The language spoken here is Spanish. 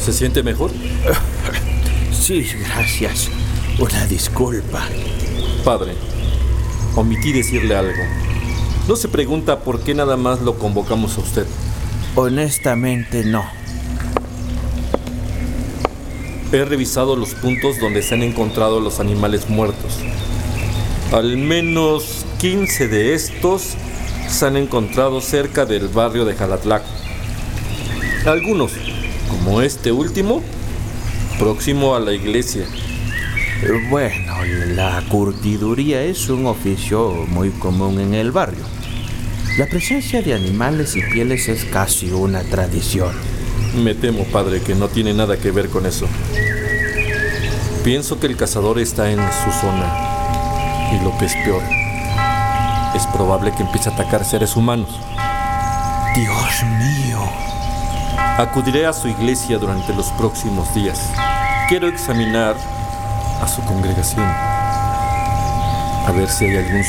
¿Se siente mejor? Sí, gracias. Una disculpa. Padre, omití decirle algo. ¿No se pregunta por qué nada más lo convocamos a usted? Honestamente, no. He revisado los puntos donde se han encontrado los animales muertos. Al menos 15 de estos se han encontrado cerca del barrio de Jalatlaco. Algunos, como este último, próximo a la iglesia. Bueno, la curtiduría es un oficio muy común en el barrio. La presencia de animales y pieles es casi una tradición. Me temo, padre, que no tiene nada que ver con eso. Pienso que el cazador está en su zona. Y lo que es peor, es probable que empiece a atacar seres humanos. Dios mío. Acudiré a su iglesia durante los próximos días. Quiero examinar a su congregación, a ver si hay algún